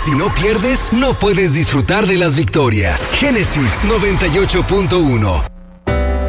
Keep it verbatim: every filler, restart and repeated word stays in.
Si no pierdes, no puedes disfrutar de las victorias. Génesis noventa y ocho punto uno.